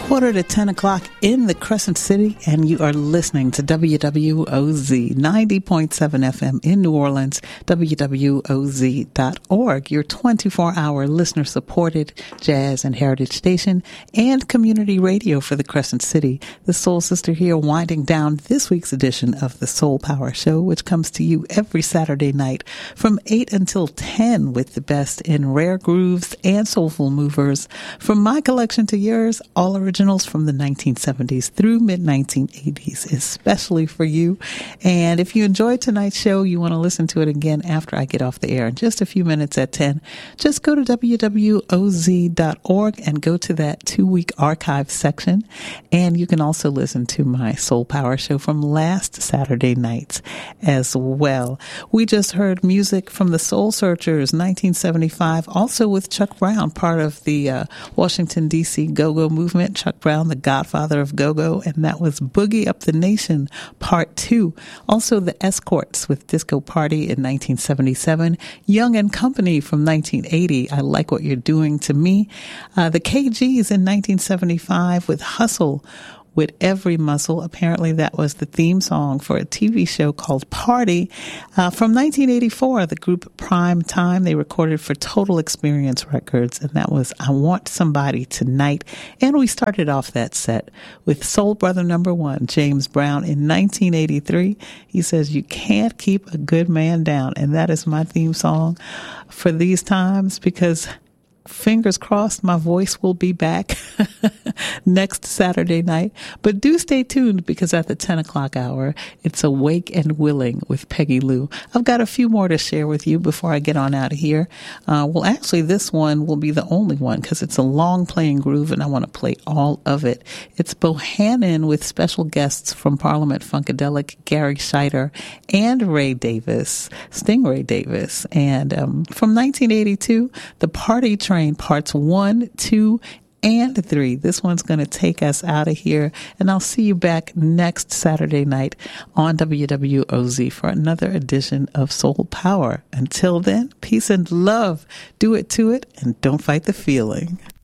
9:45 in the Crescent City, and you are listening to WWOZ 90.7 FM in New Orleans, WWOZ.org, your 24-hour listener-supported jazz and heritage station and community radio for the Crescent City. The Soul Sister here winding down this week's edition of the Soul Power Show, which comes to you every Saturday night from 8 until 10 with the best in rare grooves and soulful movers. From my collection to yours, all originals from the 1970s through mid-1980s, especially for you. And if you enjoyed tonight's show, you want to listen to it again after I get off the air in just a few minutes at 10, just go to WWOZ.org and go to that 2-week archive section. And you can also listen to my Soul Power Show from last Saturday nights as well. We just heard music from the Soul Searchers, 1975, also with Chuck Brown, part of the Washington, D.C. go-go movement. Chuck Brown, the godfather of go-go, and that was Boogie Up the Nation, Part 2. Also the Escorts with Disco Party in 1977. Young and Company from 1980, I Like What You're Doing to Me. The KGs in 1975 with Hustle with Every Muscle. Apparently that was the theme song for a TV show called Party. From 1984, the group Prime Time, they recorded for Total Experience Records, and that was I Want Somebody Tonight. And we started off that set with Soul Brother number 1, James Brown, in 1983. He says, "You can't keep a good man down." And that is my theme song for these times, because fingers crossed my voice will be back next Saturday night. But do stay tuned, because at the 10 o'clock hour, it's Awake and Willing with Peggy Lou. I've got a few more to share with you before I get on out of here. Well, actually, this one will be the only one, because it's a long playing groove and I want to play all of it. It's Bohannon with special guests from Parliament Funkadelic, Gary Scheider and Ray Davis, Stingray Davis. And from 1982, the Party Train Parts 1, 2, and 3. This one's going to take us out of here, and I'll see you back next Saturday night on WWOZ for another edition of Soul Power. Until then, peace and love. Do it to it, and don't fight the feeling.